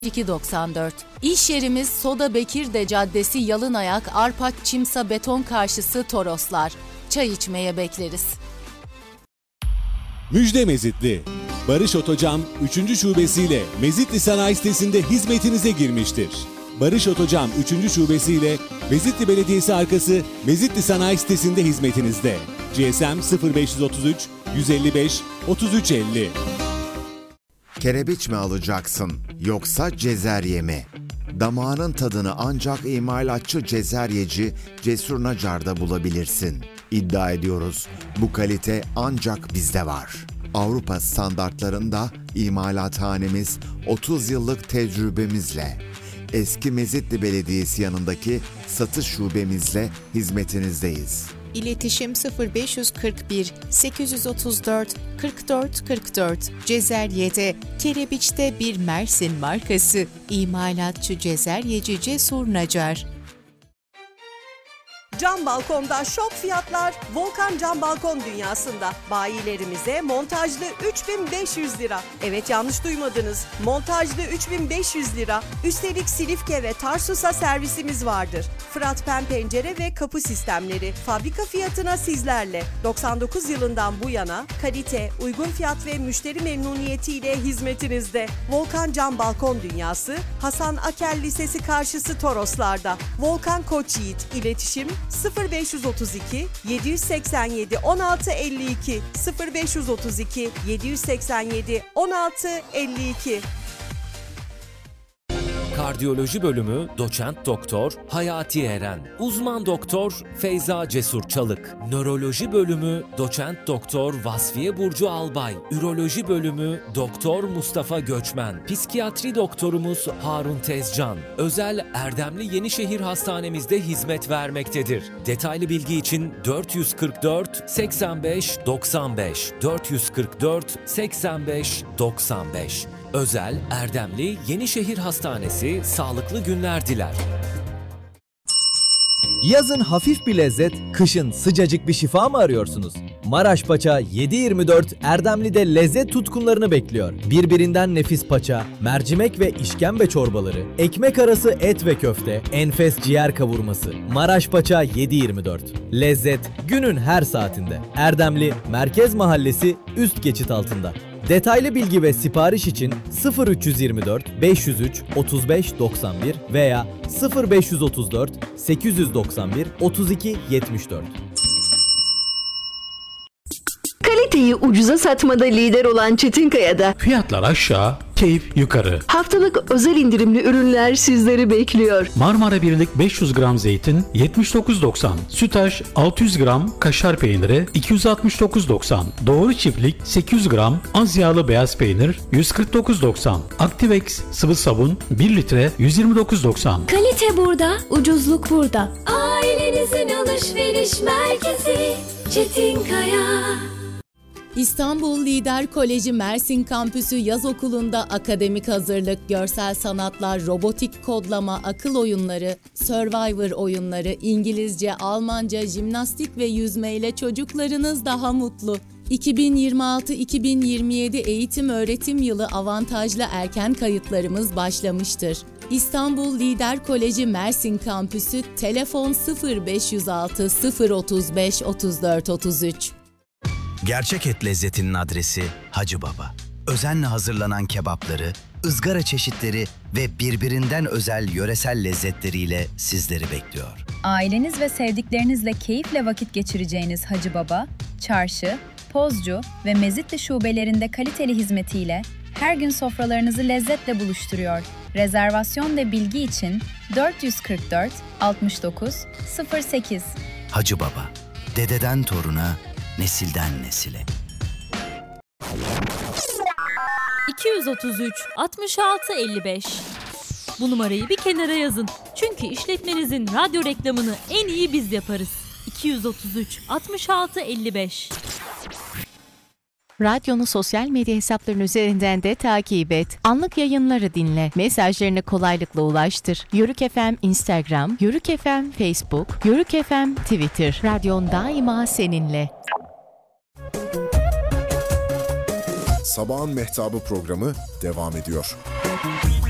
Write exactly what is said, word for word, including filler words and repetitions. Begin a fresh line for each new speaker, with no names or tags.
iki doksan dört. İş yerimiz Soda Bekirde Caddesi Yalınayak Arpaç Çimsa Beton karşısı Toroslar. Çay içmeye bekleriz.
Müjde Mezitli. Barış Otocam üçüncü şubesiyle Mezitli Sanayi Sitesi'nde hizmetinize girmiştir. Barış Otocam üçüncü şubesiyle Mezitli Belediyesi arkası Mezitli Sanayi Sitesi'nde hizmetinizde. G S M sıfır beş otuz üç yüz elli beş otuz üç elli.
Kerebiç mi alacaksın yoksa cezerye mi? Damağının tadını ancak imalatçı cezeryeci Cesur Nacar'da bulabilirsin. İddia ediyoruz, bu kalite ancak bizde var. Avrupa standartlarında imalathanemiz otuz yıllık tecrübemizle, eski Mezitli Belediyesi yanındaki satış şubemizle hizmetinizdeyiz.
İletişim sıfır beş kırk bir sekiz otuz dört kırk dört kırk dört. Cezerye'de, Kerebiç'te bir Mersin markası. İmalatçı cezeryeci Cesur Nacar.
Cam balkonda şok fiyatlar Volkan Cam Balkon dünyasında. Bayilerimize montajlı üç bin beş yüz lira. Evet, yanlış duymadınız. Montajlı üç bin beş yüz lira. Üstelik Silifke ve Tarsus'a servisimiz vardır. Fırat Pen pencere ve kapı sistemleri fabrika fiyatına sizlerle. doksan dokuz yılından bu yana kalite, uygun fiyat ve müşteri memnuniyetiyle hizmetinizde. Volkan Cam Balkon dünyası Hasan Akel Lisesi karşısı Toroslar'da. Volkan Koçyiğit. İletişim sıfır beş otuz iki yedi seksen yedi on altı elli iki sıfır beş otuz iki yedi seksen yedi on altı elli iki.
Kardiyoloji bölümü Doçent Doktor Hayati Eren, Uzman Doktor Feyza Cesur Çalık, Nöroloji bölümü Doçent Doktor Vasfiye Burcu Albay, Üroloji bölümü Doktor Mustafa Göçmen, Psikiyatri doktorumuz Harun Tezcan, özel Erdemli Yenişehir Hastanemizde hizmet vermektedir. Detaylı bilgi için dört yüz kırk dört seksen beş doksan beş dört yüz kırk dört seksen beş doksan beş. Özel Erdemli Yenişehir Hastanesi sağlıklı günler diler.
Yazın hafif bir lezzet, kışın sıcacık bir şifa mı arıyorsunuz? Maraş Paça yedi yirmi dört Erdemli'de lezzet tutkunlarını bekliyor. Birbirinden nefis paça, mercimek ve işkembe çorbaları, ekmek arası et ve köfte, enfes ciğer kavurması. Maraş Paça yedi yirmi dört. Lezzet günün her saatinde. Erdemli Merkez Mahallesi üst geçit altında. Detaylı bilgi ve sipariş için sıfır üç yüz yirmi dört beş yüz üç otuz beş doksan bir veya sıfır beş otuz dört sekiz yüz doksan bir otuz iki yetmiş dört.
Kaliteyi ucuza satmada lider olan Çetinkaya'da
fiyatlar aşağı, keyif yukarı.
Haftalık özel indirimli ürünler sizleri bekliyor.
Marmara Birlik beş yüz gram zeytin yetmiş dokuz doksan, Sütaş altı yüz gram kaşar peyniri iki yüz altmış dokuz doksan, Doğru Çiftlik sekiz yüz gram az yağlı beyaz peynir yüz kırk dokuz doksan, Activex sıvı sabun bir litre yüz yirmi dokuz doksan.
Kalite burada, ucuzluk burada. Ailenizin alışveriş merkezi Çetinkaya.
İstanbul Lider Koleji Mersin Kampüsü Yaz Okulu'nda akademik hazırlık, görsel sanatlar, robotik kodlama, akıl oyunları, Survivor oyunları, İngilizce, Almanca, jimnastik ve yüzme ile çocuklarınız daha mutlu. iki bin yirmi altı iki bin yirmi yedi eğitim öğretim yılı avantajlı erken kayıtlarımız başlamıştır. İstanbul Lider Koleji Mersin Kampüsü, telefon sıfır beş yüz altı sıfır otuz beş otuz dört otuz üç.
Gerçek et lezzetinin adresi Hacı Baba. Özenle hazırlanan kebapları, ızgara çeşitleri ve birbirinden özel yöresel lezzetleriyle sizleri bekliyor.
Aileniz ve sevdiklerinizle keyifle vakit geçireceğiniz Hacı Baba, Çarşı, Pozcu ve Mezitli şubelerinde kaliteli hizmetiyle her gün sofralarınızı lezzetle buluşturuyor. Rezervasyon ve bilgi için dört yüz kırk dört altmış dokuz sıfır sekiz.
Hacı Baba, dededen toruna, nesilden nesile.
iki yüz otuz üç altmış altı elli beş. Bu numarayı bir kenara yazın. Çünkü işletmenizin radyo reklamını en iyi biz yaparız. iki yüz otuz üç altmış altı elli beş.
Radyonu sosyal medya hesaplarının üzerinden de takip et. Anlık yayınları dinle. Mesajlarını kolaylıkla ulaştır. Yörük F M Instagram, Yörük F M Facebook, Yörük F M Twitter. Radyon daima seninle.
Sabahın Mehtabı programı devam ediyor.